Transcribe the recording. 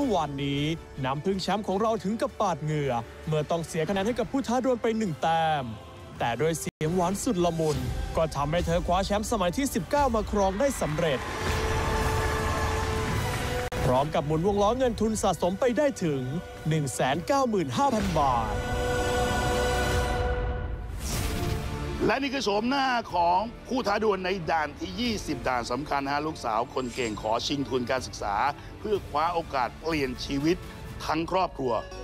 มื่อวานนี้น้ำพึ่งแชมป์ของเราถึงกับปาดเหงื่อเมื่อต้องเสียคะแนนให้กับผู้ท้าดวลไป1 แต้มแต่โดยเสียงหวานสุดละมุนก็ทำให้เธอคว้าแชมป์สมัยที่19มาครองได้สำเร็จพร้อมกับหมุนวงล้อเงินทุนสะสมไปได้ถึง 195,000 บาทและนี่คือโฉมหน้าของผู้ท้าดวลในด่านที่ 20 ด่านสำคัญลูกสาวคนเก่งขอชิงทุนการศึกษาเพื่อคว้าโอกาสเปลี่ยนชีวิตทั้งครอบครัว